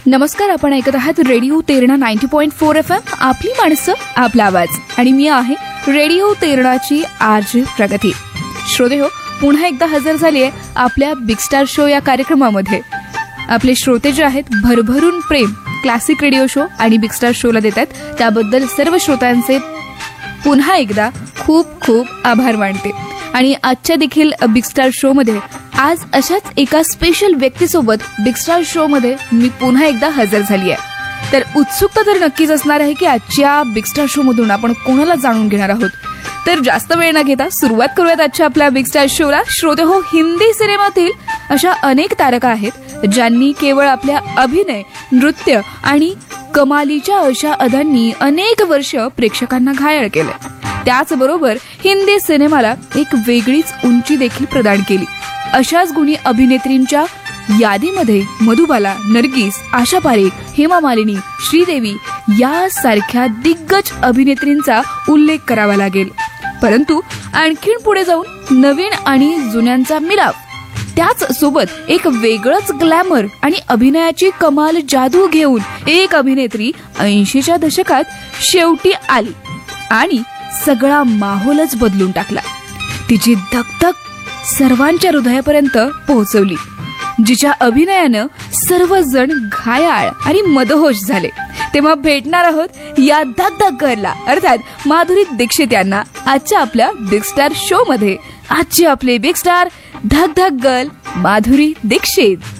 नमस्कार, आपण ऐकत आहात रेडिओ तेरणा 90.4 FM. आपली माणसं, आपला आवाज. आणि मी आहे रेडिओ तेरणाची आरजे प्रगती. श्रोते हो, पुन्हा एकदा हजर झाली आहे आपल्या बिग स्टार शो या कार्यक्रमामध्ये. आपले श्रोते जे आहेत भरभरून प्रेम क्लासिक रेडिओ शो आणि बिग स्टार शोला देतात, त्याबद्दल सर्व श्रोत्यांचे पुन्हा एकदा खूप खूप आभार मानते. आणि आजच्या देखील बिग स्टार शो मध्ये आज अशाच एका स्पेशल व्यक्तीसोबत बिग स्टार शो मध्ये मी पुन्हा एकदा हजर झाली आहे. तर उत्सुकता तर नक्कीच असणार आहे की आजच्या बिग स्टार शो मधून आपण कोणाला जाणून घेणार आहोत. तर जास्त वेळ न घेता सुरुवात करूयात आजच्या आपल्या बिग स्टार शोला. श्रोते हो, हिंदी सिनेमातील अशा अनेक तारका आहेत ज्यांनी केवळ आपल्या अभिनय, नृत्य आणि कमालीच्या अशा अदांनी अनेक वर्ष प्रेक्षकांना घायल केलं. त्याचबरोबर हिंदी सिनेमाला एक वेगळीच उंची देखील प्रदान केली. अशाच गुणी अभिनेत्रींच्या यादीमध्ये मधुबाला, नर्गिस, आशा पारेख, हेमा मालिनी, श्रीदेवी यासारख्या दिग्गज अभिनेत्रींचा उल्लेख करावा लागेल. परंतु आणखीन पुढे जाऊन नवीन आणि जुन्यांचा मिलाप, त्याच सोबत एक वेगळंच ग्लॅमर आणि अभिनयाची कमाल जादू घेऊन एक अभिनेत्री 80च्या दशकात शेवटी आली आणि सगळा माहोलच बदलून टाकला. तिची धगधग सर्वांच्या हृदयापर्यंत पोहोचवली, जिच्या अभिनयानं सर्वजण घायाळ आणि मदहोश झाले. तेव्हा भेटणार आहोत या धगधग गर्लला, अर्थात माधुरी दीक्षित यांना आजच्या आपल्या बिग स्टार शो मध्ये. आजची आपले big star धगधग girl Madhuri Dixit.